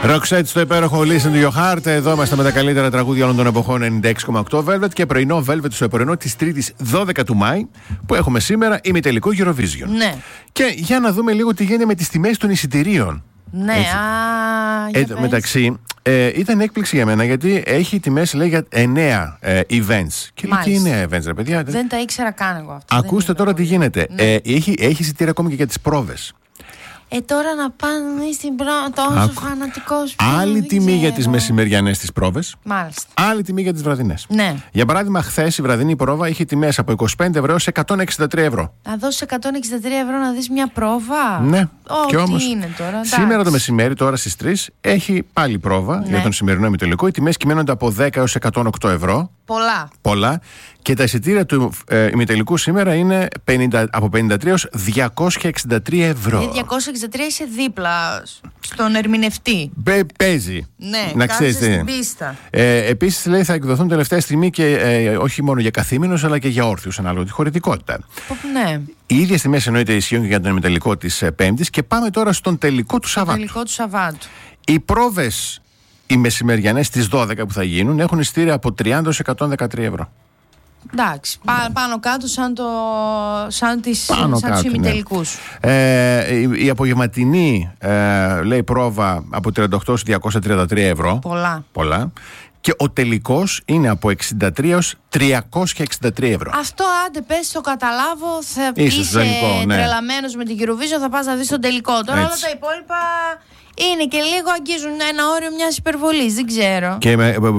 Ροξέτ στο υπέροχο Listen to Your Heart. Εδώ είμαστε με τα καλύτερα τραγούδια όλων των εποχών. 96,8 Velvet και πρωινό Velvet στο πρωινό της 3ης 12 του Μάη που έχουμε σήμερα ημιτελικό Eurovision. Ναι. Και για να δούμε λίγο τι γίνεται με τις τιμές των εισιτηρίων. Ναι, μεταξύ, ήταν έκπληξη για μένα γιατί έχει τιμές, λέει, για 9 events. Και λέει και 9 events, ρε παιδιά. Δεν τα ήξερα καν εγώ αυτά. Ακούστε τώρα τι γίνεται. Ναι. Έχει εισιτήρια ακόμη και για τις πρόβες. Τώρα να πάνε στην πρώτη, τόσο φανατικός. Άλλη τιμή για τις μεσημεριανές τις πρόβες. Μάλιστα. Άλλη τιμή για τις βραδινές. Ναι. Για παράδειγμα, χθες η βραδινή πρόβα είχε τιμές από 25 ευρώ σε 163 ευρώ. Να δώσεις 163 ευρώ να δεις μια πρόβα. Ναι. Και όμως, τι είναι τώρα. σήμερα το μεσημέρι, τώρα στις 3, έχει πάλι πρόβα για τον σημερινό ημιτελικό. Οι τιμές κυμαίνονται από 10 έως 108 ευρώ. Πολλά. Και τα εισιτήρια του ημιτελικού σήμερα είναι από 53 έως 263 ευρώ. 263 είσαι δίπλα στον ερμηνευτή. Παίζει. Ναι, να ξέρεις στην πίστα. Επίσης, λέει, θα εκδοθούν τελευταία στιγμή και όχι μόνο για καθήμηνους αλλά και για όρθιους, ανάλογα τη χωρητικότητα. Ναι. Οι ίδιες τιμές εννοείται ισχύουν και για τον ημιτελικό της Πέμπτης. Και πάμε τώρα στον τελικό του Σαββάτου. Οι πρόβες, οι μεσημεριανές στις 12 που θα γίνουν, έχουν εισιτήρια από 30 έως 113 ευρώ. Εντάξει, πάνω κάτω σαν τους ημιτελικούς. Η απογευματινή, λέει, πρόβα από 38 έως 233 ευρώ. Πολλά. Και ο τελικός είναι από 63 έως 363 ευρώ. Αυτό άντε πες το καταλάβω. Θα είσαι τρελαμένος με την Eurovision, θα πας να δεις τον τελικό. Τώρα όλα τα υπόλοιπα είναι και λίγο αγγίζουν ένα όριο μιας υπερβολής, δεν ξέρω. Και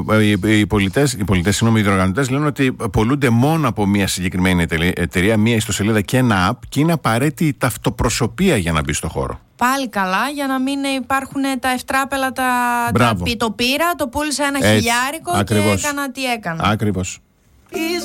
οι διοργανωτές λένε ότι πολλούνται μόνο από μια συγκεκριμένη εταιρεία, μια ιστοσελίδα και ένα app, και είναι απαραίτητη η ταυτοπροσωπία για να μπει στο χώρο. Πάλι καλά, για να μην υπάρχουν τα ευτράπελα, το πήρα, το πούλησα 1.000 και έκανα τι έκανα. Ακριβώς.